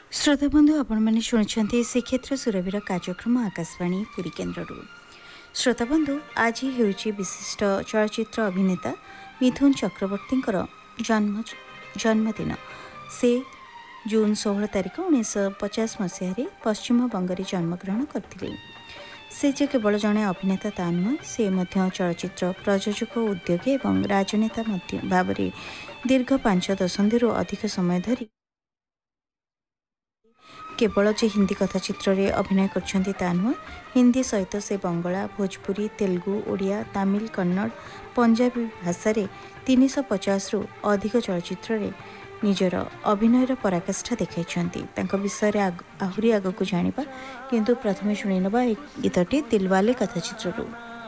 श्रोता बंधु आपण मैंने शुणुंट श्रीक्षेत्र सुरभीर कार्यक्रम आकाशवाणी पुरी केन्द्र। श्रोता बंधु आज होची विशिष्ट चलचित्र अभिनेता मिथुन चक्रवर्ती जन्मदिन। से जून 16 तारिख 1950 मसीह पश्चिम बंगरे जन्मग्रहण करथिले। से जे केवल जड़े अभिनेता ता नुह से चलचित्र प्रयोजक उद्योगी और राजनेता भाव दीर्घ 5 दशंधि अधिक समय धरी केवल जे हिंदी कथाचित्र रे अभिनय करछंती ता नुह हिंदी सहित से बंगला भोजपुरी तेलुगु ओडिया तमिल कन्नड़ पंजाबी भाषा रे 350 रु अधिक चलचित्र रे निजर अभिनयर पराकाष्ठा देखाइछंती। तांको विषय रे आहुरी आगकु जानिबा किंतु प्रथमे शुणी नबा एक गीतटी दिलवाले कथाचित्ररू।